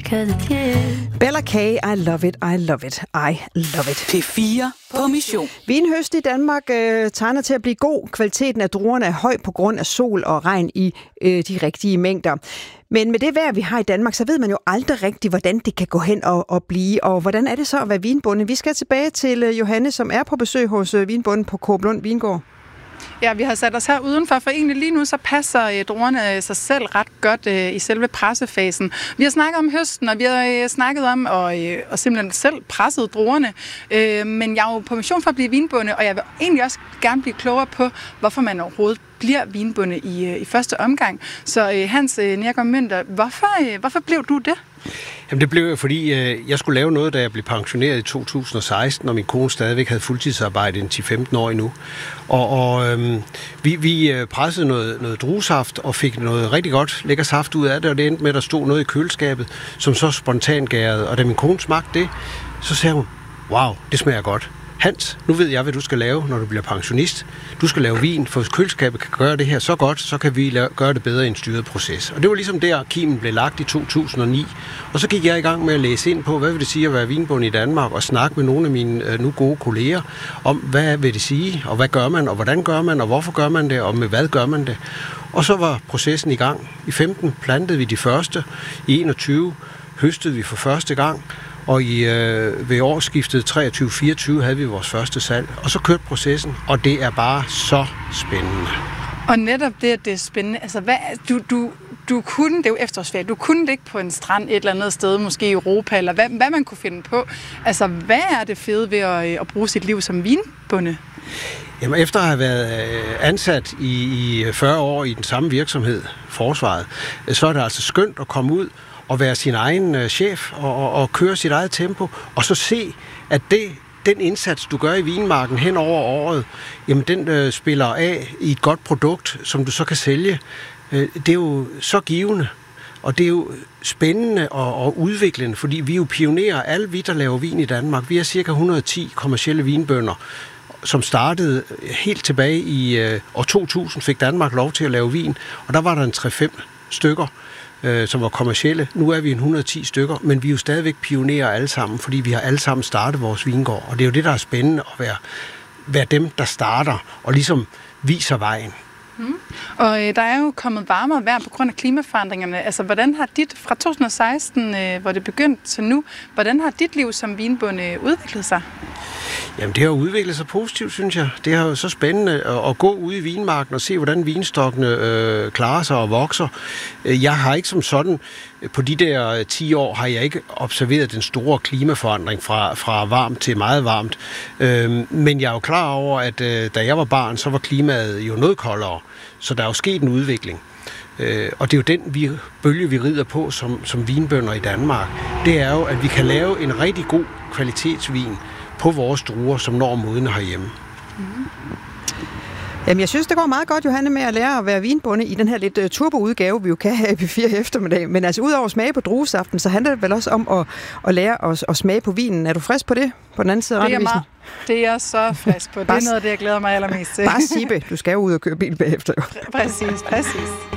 Bella K, I love it, I love it, I love it. P4 på mission. Vinhøst i Danmark tegner til at blive god. Kvaliteten af druerne er høj på grund af sol og regn i de rigtige mængder. Men med det vejr, vi har i Danmark, så ved man jo aldrig rigtigt, hvordan det kan gå hen og blive. Og hvordan er det så at være vinbonde? Vi skal tilbage til Johanne, som er på besøg hos vinbonden på Kåblund Vingård. Ja, vi har sat os her udenfor, for egentlig lige nu så passer druerne sig selv ret godt i selve pressefasen. Vi har snakket om høsten, og vi har snakket om og simpelthen selv presset druerne. Men jeg er jo på mission for at blive vinbonde, og jeg vil egentlig også gerne blive klogere på, hvorfor man overhovedet bliver vinbonde i første omgang. Så Hans Nergård Mønter, hvorfor blev du det? Jamen det blev jeg, fordi jeg skulle lave noget, da jeg blev pensioneret i 2016, og min kone stadigvæk havde fuldtidsarbejde en 10-15 år endnu. Vi pressede noget druesaft og fik noget rigtig godt lækker saft ud af det, og det endte med, at der stod noget i køleskabet, som så spontant gærede. Og da min kone smagte det, så sagde hun, wow, det smager godt. Hans, nu ved jeg, hvad du skal lave, når du bliver pensionist. Du skal lave vin, for hvis køleskabet kan gøre det her så godt, så kan vi gøre det bedre i en styret proces. Og det var ligesom der, kimen blev lagt i 2009. Og så gik jeg i gang med at læse ind på, hvad vil det sige at være vinbonde i Danmark, og snakke med nogle af mine nu gode kolleger om, hvad vil det sige, og hvad gør man, og hvordan gør man, og hvorfor gør man det, og med hvad gør man det. Og så var processen i gang. I 15 plantede vi de første, i 21 høstede vi for første gang, og ved årsskiftet 23-24 havde vi vores første salg, og så kørte processen, og det er bare så spændende. Og netop det, at det er spændende, altså du kunne, det er jo efterårsferie, du kunne det ikke på en strand et eller andet sted, måske i Europa, eller hvad man kunne finde på. Altså, hvad er det fede ved at bruge sit liv som vinbonde? Jamen, efter at have været ansat i 40 år i den samme virksomhed, Forsvaret, så er det altså skønt at komme ud og være sin egen chef og køre sit eget tempo, og så se, at den indsats, du gør i vinmarken hen over året, jamen den spiller af i et godt produkt, som du så kan sælge. Det er jo så givende, og det er jo spændende og udviklende, fordi vi er jo pionerer, alle vi, der laver vin i Danmark. Vi er cirka 110 kommercielle vinbønder, som startede helt tilbage i år 2000, fik Danmark lov til at lave vin, og der var der en 3-5 stykker, som var kommercielle. Nu er vi en 110 stykker, men vi er jo stadigvæk pionerer alle sammen, fordi vi har alle sammen startet vores vingård. Og det er jo det, der er spændende at være dem, der starter og ligesom viser vejen. Og der er jo kommet varmere vejr på grund af klimaforandringerne. Altså, hvordan har fra 2016, hvor det begyndte til nu, hvordan har dit liv som vinbonde udviklet sig? Jamen, det har udviklet sig positivt, synes jeg. Det er jo så spændende at gå ude i vinmarken og se, hvordan vinstokkene klarer sig og vokser. Jeg har ikke som sådan, på de der 10 år, har jeg ikke observeret den store klimaforandring fra varmt til meget varmt. Men jeg er jo klar over, at da jeg var barn, så var klimaet jo noget koldere. Så der er jo sket en udvikling. Og det er jo den bølge, vi rider på som vinbønder i Danmark. Det er jo, at vi kan lave en rigtig god kvalitetsvin på vores druer, som når modne herhjemme. Jamen, jeg synes, det går meget godt, Johanne, med at lære at være vinbonde i den her lidt turbo-udgave, vi jo kan have i P4 eftermiddag. Men altså, udover at smage på druesaften, så handler det vel også om at lære at smage på vinen. Er du frisk på det? På den anden side af radiovisen? Det er jeg så frisk på. Det er noget af det, jeg glæder mig allermest til. Bare sippe. Du skal jo ud og køre bil bagefter. Præcis.